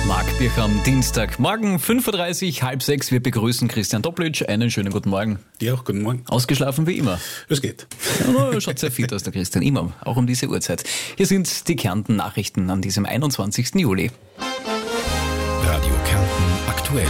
Marc Bircher am Dienstagmorgen, 5.30 Uhr, halb sechs. Wir begrüßen Christian Doppelitsch. Einen schönen guten Morgen. Dir auch, guten Morgen. Ausgeschlafen wie immer. Es geht. Ja, schaut sehr fit aus, der Christian, immer, auch um diese Uhrzeit. Hier sind die Kärnten-Nachrichten an diesem 21. Juli. Radio Kärnten aktuell.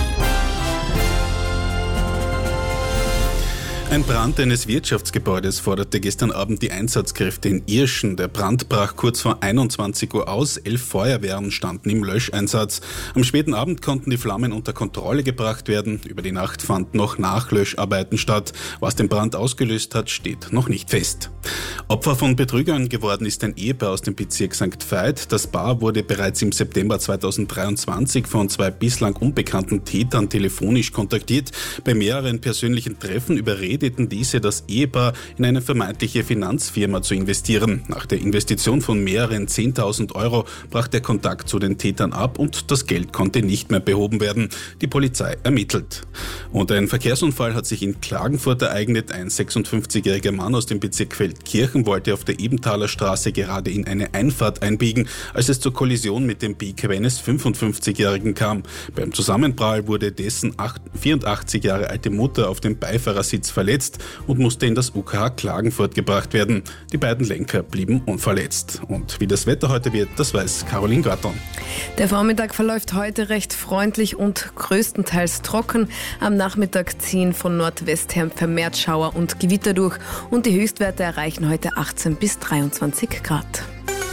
Ein Brand eines Wirtschaftsgebäudes forderte gestern Abend die Einsatzkräfte in Irschen. Der Brand brach kurz vor 21 Uhr aus. 11 Feuerwehren standen im Löscheinsatz. Am späten Abend konnten die Flammen unter Kontrolle gebracht werden. Über die Nacht fanden noch Nachlöscharbeiten statt. Was den Brand ausgelöst hat, steht noch nicht fest. Opfer von Betrügern geworden ist ein Ehepaar aus dem Bezirk St. Veit. Das Paar wurde bereits im September 2023 von zwei bislang unbekannten Tätern telefonisch kontaktiert. Bei mehreren persönlichen Treffen überredeten diese das Ehepaar, in eine vermeintliche Finanzfirma zu investieren. Nach der Investition von mehreren 10.000 Euro brach der Kontakt zu den Tätern ab und das Geld konnte nicht mehr behoben werden. Die Polizei ermittelt. Und ein Verkehrsunfall hat sich in Klagenfurt ereignet. Ein 56-jähriger Mann aus dem Bezirk Feldkirchen wollte auf der Ebenthaler Straße gerade in eine Einfahrt einbiegen, als es zur Kollision mit dem PKW eines 55-jährigen kam. Beim Zusammenprall wurde dessen 84 Jahre alte Mutter auf dem Beifahrersitz verletzt und musste in das UKH Klagenfurt gebracht werden. Die beiden Lenker blieben unverletzt. Und wie das Wetter heute wird, das weiß Caroline Garton. Der Vormittag verläuft heute recht freundlich und größtenteils trocken. Am Nachmittag ziehen von Nordwest her vermehrt Schauer und Gewitter durch und die Höchstwerte erreichen heute 18 bis 23 Grad.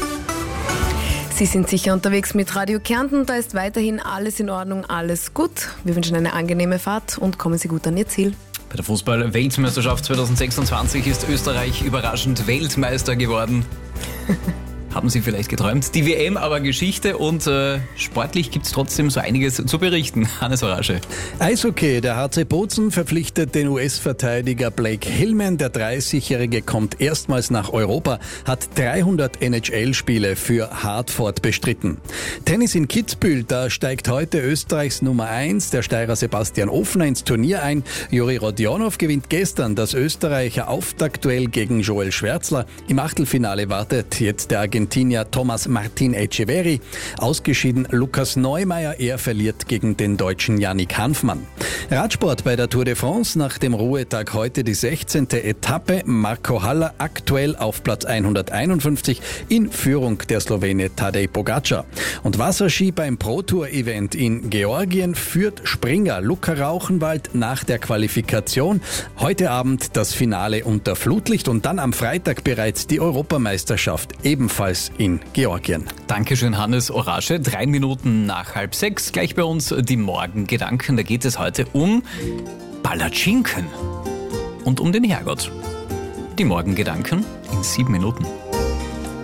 Sie sind sicher unterwegs mit Radio Kärnten, da ist weiterhin alles in Ordnung, alles gut. Wir wünschen eine angenehme Fahrt und kommen Sie gut an Ihr Ziel. Bei der Fußball-Weltmeisterschaft 2026 ist Österreich überraschend Weltmeister geworden. Haben Sie vielleicht geträumt? Die WM aber Geschichte und sportlich gibt es trotzdem so einiges zu berichten. Hannes Orasche. Eishockey, der HC Bozen verpflichtet den US-Verteidiger Blake Hillman. Der 30-Jährige kommt erstmals nach Europa, hat 300 NHL-Spiele für Hartford bestritten. Tennis in Kitzbühel, da steigt heute Österreichs Nummer 1, der Steirer Sebastian Ofner, ins Turnier ein. Juri Rodionov gewinnt gestern das Österreicher Auftaktduell gegen Joel Schwärzler. Im Achtelfinale wartet jetzt der Argentinier Thomas Martin Echeverri. Ausgeschieden Lukas Neumeier, er verliert gegen den Deutschen Yannick Hanfmann. Radsport bei der Tour de France, nach dem Ruhetag heute die 16. Etappe. Marco Haller aktuell auf Platz 151 in Führung der Slowene Tadej Pogačar. Und Wasserski beim Pro-Tour-Event in Georgien führt Springer Luca Rauchenwald nach der Qualifikation. Heute Abend das Finale unter Flutlicht und dann am Freitag bereits die Europameisterschaft, ebenfalls in Georgien. Dankeschön, Hannes Orasche. 3 Minuten nach halb sechs. Gleich bei uns die Morgengedanken. Da geht es heute um Palatschinken und um den Herrgott. Die Morgengedanken in 7 Minuten.